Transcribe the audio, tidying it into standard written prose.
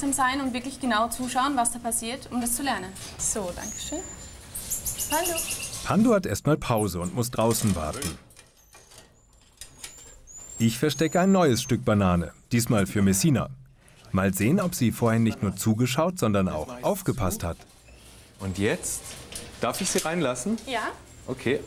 aufmerksam sein und wirklich genau zuschauen, was da passiert, um das zu lernen. So, danke schön. Hallo. Pando hat erstmal Pause und muss draußen warten. Ich verstecke ein neues Stück Banane, diesmal für Messina. Mal sehen, ob sie vorhin nicht nur zugeschaut, sondern auch aufgepasst hat. Und jetzt? Darf ich sie reinlassen? Ja? Okay.